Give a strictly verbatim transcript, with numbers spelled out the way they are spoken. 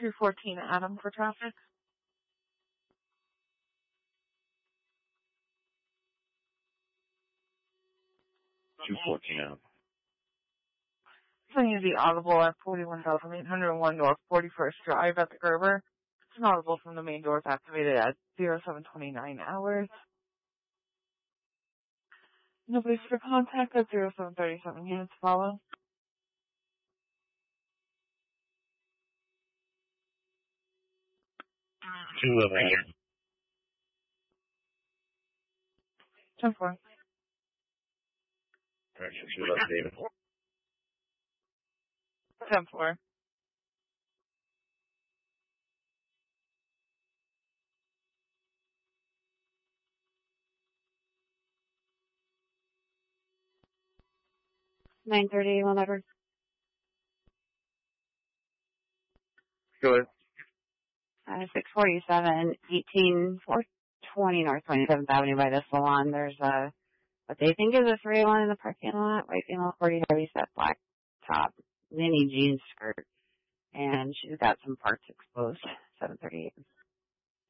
two fourteen Adam for traffic. two fourteen Adam. So you need to be audible at forty-one thousand eight hundred one North forty-first Drive at the Gerber. It's inaudible from the main doors activated at zero seven twenty-nine hours. Nobody's for contact at zero seven thirty-seven units follow. two eleven. ten four. Correction, two eleven David. ten four. nine thirty, one Edward. Go ahead. Uh, six forty-seven, eighteen four twenty North twenty-seventh Avenue by the salon. There's a, what they think is a three oh one in the parking lot. White female, forty heavy set, black top, mini jean skirt. And she's got some parts exposed. seven thirty-eight.